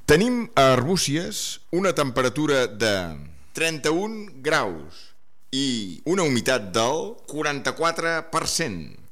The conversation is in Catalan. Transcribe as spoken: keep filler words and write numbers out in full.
Tenim a Arbúcies una temperatura de trenta-un graus i una humitat del quaranta-quatre per cent.